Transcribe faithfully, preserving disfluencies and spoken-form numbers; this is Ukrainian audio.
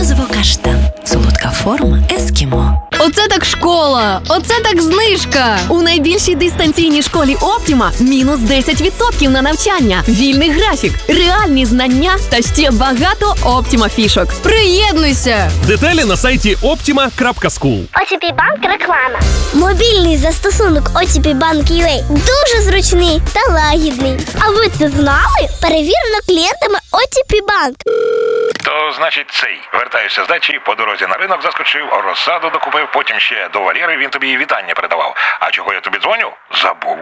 Морозиво-каштан. Солодка форма ескімо. Оце так школа! Оце так знижка! У найбільшій дистанційній школі Оптіма мінус десять відсотків на навчання, вільний графік, реальні знання та ще багато Оптіма фішок. Приєднуйся! Деталі на сайті optima крапка school. о ті пі Банк реклама. Мобільний застосунок о ті пі Банк ю а дуже зручний та лагідний. А ви це знали? Перевірено клієнтами о ті пі Банк. То, значить, цей. Вертаюся з дачі, по дорозі на ринок заскочив, розсаду докупив, потім ще до Валєри він тобі вітання передавав. А чого я тобі дзвоню? Забув.